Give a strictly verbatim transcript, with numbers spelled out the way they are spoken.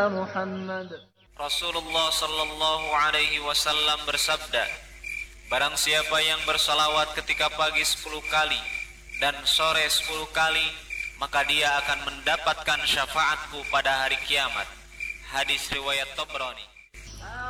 محمد. Rasulullah sallallahu alaihi wasallam bersabda, barang siapa yang bersalawat ketika pagi sepuluh kali dan sore sepuluh kali, maka dia akan mendapatkan syafaatku pada hari kiamat. Hadis riwayat Tabrani.